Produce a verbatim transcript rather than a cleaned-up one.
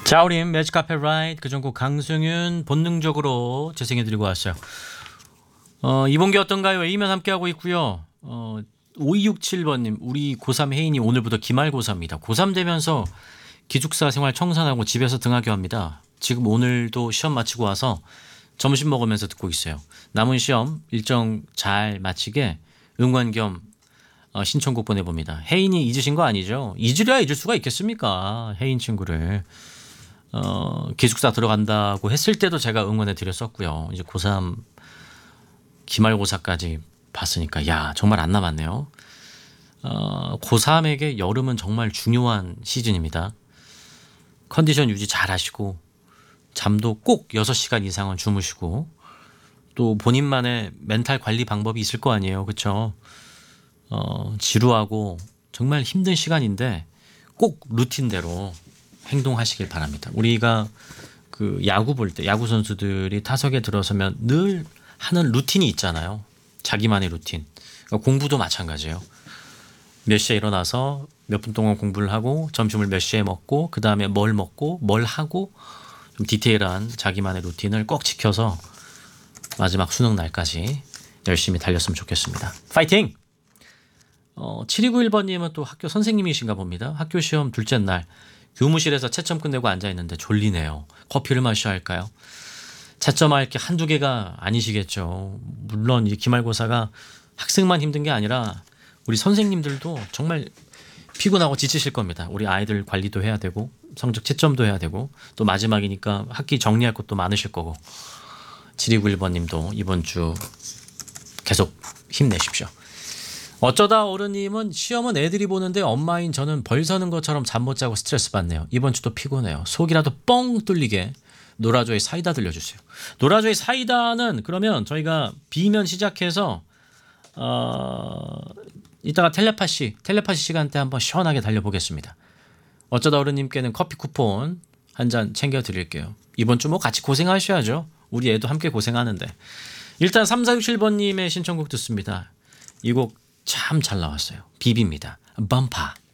자우림 매직 카페 라이드 그 전곡 강승윤 본능적으로 재생해드리고 왔어요. 어, 이번 게 어떤가요? A면 함께하고 있고요. 어, 오이육칠 번님 우리 고삼 혜인이 오늘부터 기말고사입니다. 고삼 되면서 기숙사 생활 청산하고 집에서 등하교 합니다. 지금 오늘도 시험 마치고 와서 점심 먹으면서 듣고 있어요. 남은 시험 일정 잘 마치게 응원 겸 어, 신청곡 보내봅니다. 혜인이 잊으신 거 아니죠? 잊으려야 잊을 수가 있겠습니까? 혜인 친구를. 어, 기숙사 들어간다고 했을 때도 제가 응원해 드렸었고요. 이제 고삼 기말고사까지 봤으니까 야 정말 안 남았네요. 어, 고삼에게 여름은 정말 중요한 시즌입니다. 컨디션 유지 잘 하시고 잠도 꼭 여섯 시간 이상은 주무시고 또 본인만의 멘탈 관리 방법이 있을 거 아니에요. 그렇죠? 어, 지루하고 정말 힘든 시간인데 꼭 루틴대로 행동하시길 바랍니다. 우리가 그 야구 볼 때 야구 선수들이 타석에 들어서면 늘 하는 루틴이 있잖아요. 자기만의 루틴. 그러니까 공부도 마찬가지예요. 몇 시에 일어나서 몇 분 동안 공부를 하고 점심을 몇 시에 먹고 그 다음에 뭘 먹고 뭘 하고 좀 디테일한 자기만의 루틴을 꼭 지켜서 마지막 수능 날까지 열심히 달렸으면 좋겠습니다. 파이팅! 어, 칠이구일 번님은 또 학교 선생님이신가 봅니다. 학교 시험 둘째 날 교무실에서 채점 끝내고 앉아있는데 졸리네요. 커피를 마셔야 할까요? 채점할 게 한두 개가 아니시겠죠. 물론 이 기말고사가 학생만 힘든 게 아니라 우리 선생님들도 정말 피곤하고 지치실 겁니다. 우리 아이들 관리도 해야 되고 성적 채점도 해야 되고 또 마지막이니까 학기 정리할 것도 많으실 거고. 칠이구일 번님도 이번 주 계속 힘내십시오. 어쩌다 어른님은 시험은 애들이 보는데 엄마인 저는 벌 서는 것처럼 잠 못 자고 스트레스 받네요. 이번 주도 피곤해요. 속이라도 뻥 뚫리게 노라조의 사이다 들려주세요. 노라조의 사이다는 그러면 저희가 B면 시작해서 어, 이따가 텔레파시 텔레파시 시간대 한번 시원하게 달려보겠습니다. 어쩌다 어른님께는 커피 쿠폰 한 잔 챙겨드릴게요. 이번 주 뭐 같이 고생하셔야죠. 우리 애도 함께 고생하는데. 일단 삼사육칠 번님의 신청곡 듣습니다. 이 곡 참 잘 나왔어요. 비비입니다. 범파.